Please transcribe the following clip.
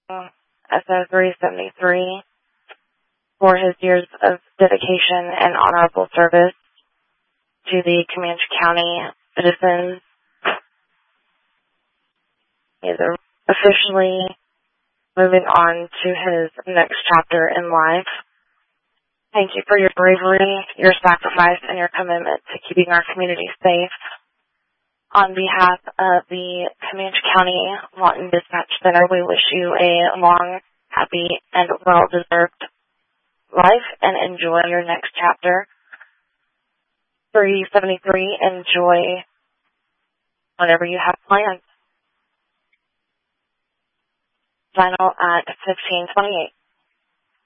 SO373 for his years of dedication and honorable service to the Comanche County citizens. He is officially moving on to his next chapter in life. Thank you for your bravery, your sacrifice, and your commitment to keeping our community safe. On behalf of the Comanche County Lawton Dispatch Center, we wish you a long, happy, and well-deserved life and enjoy your next chapter. 373, enjoy whatever you have planned. Final at 15:28.